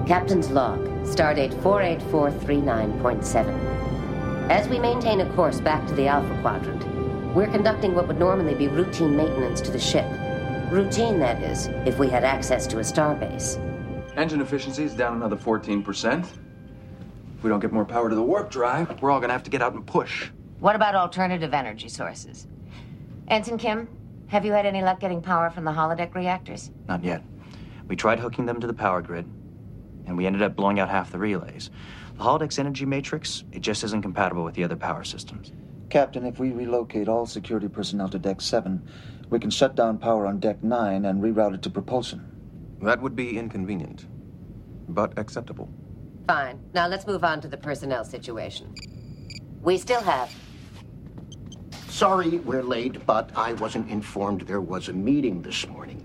Captain's log, stardate 48439.7. As we maintain a course back to the Alpha Quadrant, we're conducting what would normally be routine maintenance to the ship. Routine, that is, if we had access to a starbase. Engine efficiency is down another 14%. If we don't get more power to the warp drive, we're all gonna have to get out and push. What about alternative energy sources? Ensign Kim, have you had any luck getting power from the holodeck reactors? Not yet. We tried hooking them to the power grid, and we ended up blowing out half the relays. The holodeck's energy matrix, it just isn't compatible with the other power systems. Captain, if we relocate all security personnel to Deck 7, we can shut down power on Deck 9 and reroute it to propulsion. That would be inconvenient, but acceptable. Fine. Now let's move on to the personnel situation. We still have... Sorry we're late, but I wasn't informed there was a meeting this morning.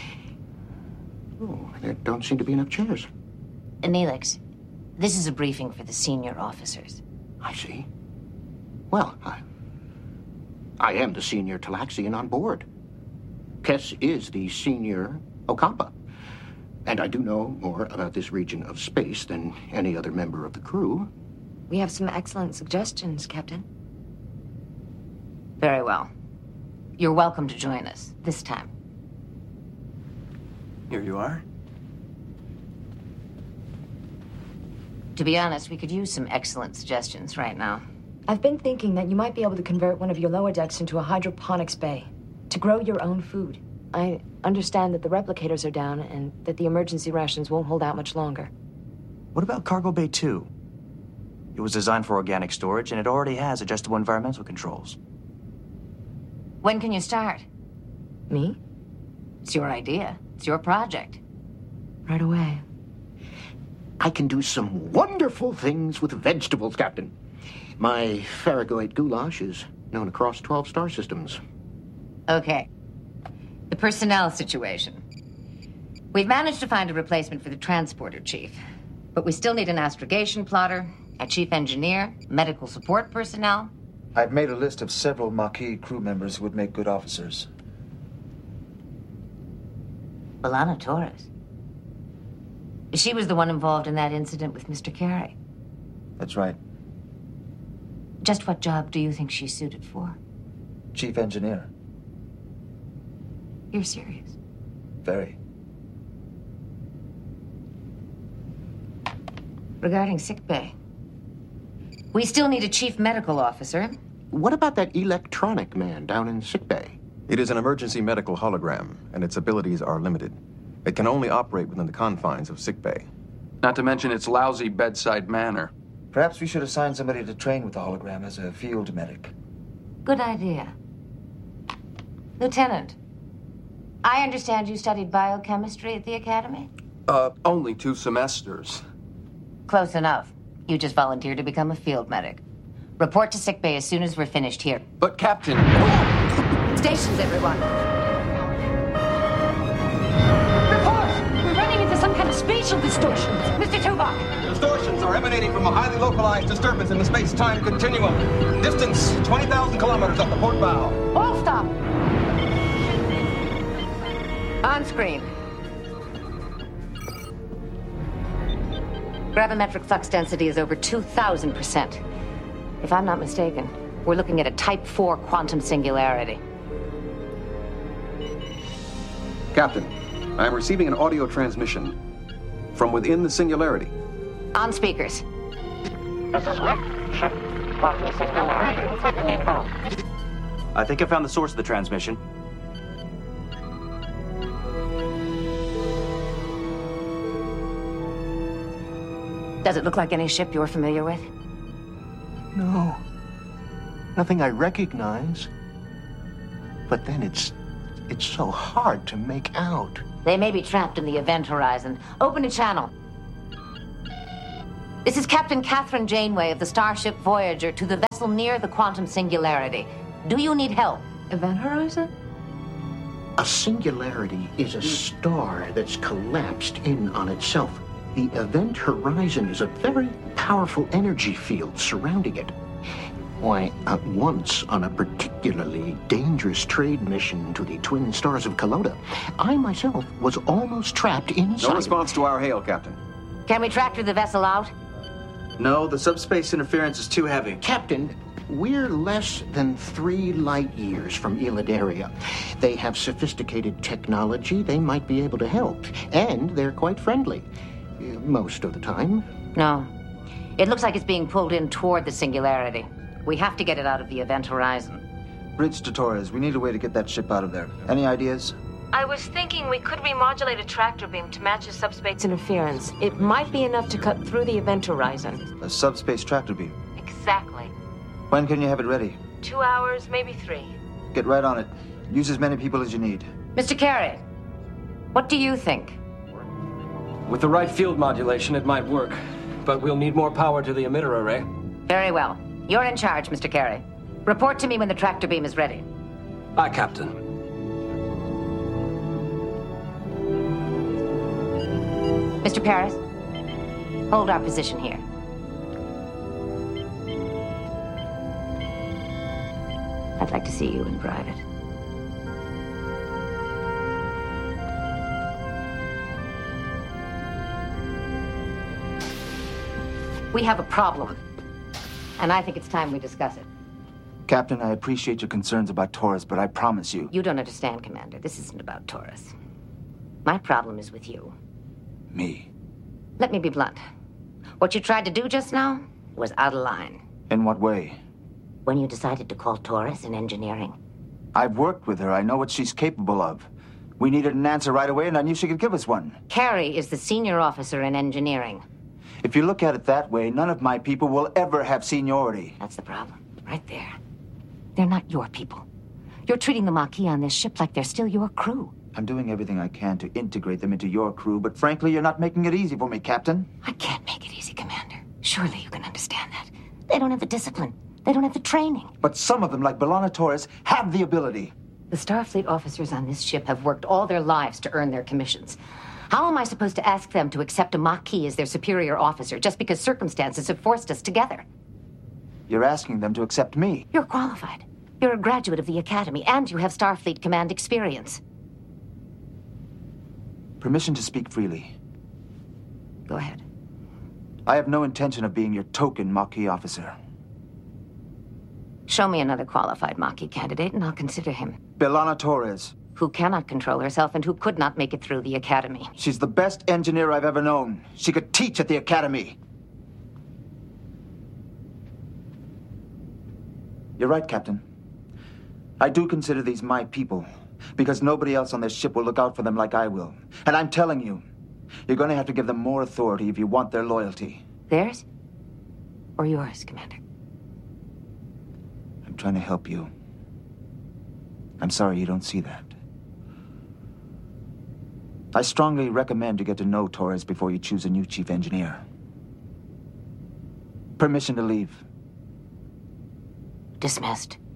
Oh, there don't seem to be enough chairs. Neelix, this is a briefing for the senior officers. I see. Well, I am the senior Talaxian on board. Kess is the senior Ocampa. And I do know more about this region of space than any other member of the crew. We have some excellent suggestions, Captain. Very well. You're welcome to join us, this time. Here you are. To be honest, we could use some excellent suggestions right now. I've been thinking that you might be able to convert one of your lower decks into a hydroponics bay to grow your own food. I understand that the replicators are down and that the emergency rations won't hold out much longer. What about Cargo Bay 2? It was designed for organic storage, and it already has adjustable environmental controls. When can you start? Me? It's your idea. It's your project. Right away. I can do some wonderful things with vegetables, Captain. My Farragoite goulash is known across 12 star systems. Okay. The personnel situation. We've managed to find a replacement for the transporter chief, but we still need an astrogation plotter, a chief engineer, medical support personnel. I've made a list of several Maquis crew members who would make good officers. B'Elanna Torres. She was the one involved in that incident with Mr. Carey. That's right. Just what job do you think she's suited for? Chief engineer. You're serious? Very. Regarding sickbay, we still need a chief medical officer. What about that electronic man down in sickbay? It is an emergency medical hologram, and its abilities are limited. It can only operate within the confines of sickbay. Not to mention its lousy bedside manner. Perhaps we should assign somebody to train with the hologram as a field medic. Good idea. Lieutenant, I understand you studied biochemistry at the Academy? Only 2 semesters. Close enough. You just volunteered to become a field medic. Report to sickbay as soon as we're finished here. But, Captain... Stations, everyone. Report! We're running into some kind of spatial distortions. Mr. Tuvok! Distortions are emanating from a highly localized disturbance in the space-time continuum. Distance, 20,000 kilometers up the port bow. All stop! On screen. Gravimetric flux density is over 2,000%. If I'm not mistaken, we're looking at a Type 4 quantum singularity. Captain, I am receiving an audio transmission from within the singularity. On speakers. I think I found the source of the transmission. Does it look like any ship you're familiar with? No. Nothing I recognize. But then it's so hard to make out. They may be trapped in the event horizon. Open a channel. This is Captain Catherine Janeway of the Starship Voyager to the vessel near the quantum singularity. Do you need help? Event horizon? A singularity is a star that's collapsed in on itself. The event horizon is a very powerful energy field surrounding it. Why, once on a particularly dangerous trade mission to the twin stars of Kalota, I myself was almost trapped inside. No response to our hail, Captain. Can we tractor the vessel out? No, the subspace interference is too heavy. Captain, we're less than 3 light years from Ilidaria. They have sophisticated technology. They might be able to help. And they're quite friendly. Most of the time. No. It looks like it's being pulled in toward the singularity. We have to get it out of the event horizon. Bridge to Torres. We need a way to get that ship out of there. Any ideas? I was thinking we could remodulate a tractor beam to match the subspace interference. It might be enough to cut through the event horizon. A subspace tractor beam. Exactly. When can you have it ready? 2 hours, maybe 3. Get right on it. Use as many people as you need. Mr. Carey, what do you think? With the right field modulation, it might work. But we'll need more power to the emitter array. Very well. You're in charge, Mr. Carey. Report to me when the tractor beam is ready. Aye, Captain. Mr. Paris, hold our position here. I'd like to see you in private. We have a problem, and I think it's time we discuss it. Captain, I appreciate your concerns about Torres, but I promise you... You don't understand, Commander. This isn't about Torres. My problem is with you. Me? Let me be blunt. What you tried to do just now was out of line. In what way? When you decided to call Torres in engineering. I've worked with her. I know what she's capable of. We needed an answer right away, and I knew she could give us one. Carey is the senior officer in engineering. If you look at it that way, none of my people will ever have seniority. That's the problem, right there. They're not your people. You're treating the Maquis on this ship like they're still your crew. I'm doing everything I can to integrate them into your crew, but frankly, you're not making it easy for me, Captain. I can't make it easy, Commander. Surely you can understand that. They don't have the discipline. They don't have the training. But some of them, like B'Elanna Torres, have the ability. The Starfleet officers on this ship have worked all their lives to earn their commissions. How am I supposed to ask them to accept a Maquis as their superior officer just because circumstances have forced us together? You're asking them to accept me. You're qualified. You're a graduate of the Academy, and you have Starfleet command experience. Permission to speak freely. Go ahead. I have no intention of being your token Maquis officer. Show me another qualified Maquis candidate, and I'll consider him. B'Elanna Torres. Who cannot control herself and who could not make it through the Academy. She's the best engineer I've ever known. She could teach at the Academy. You're right, Captain. I do consider these my people, because nobody else on this ship will look out for them like I will. And I'm telling you, you're going to have to give them more authority if you want their loyalty. Theirs? Or yours, Commander? I'm trying to help you. I'm sorry you don't see that. I strongly recommend you get to know Torres before you choose a new chief engineer. Permission to leave. Dismissed.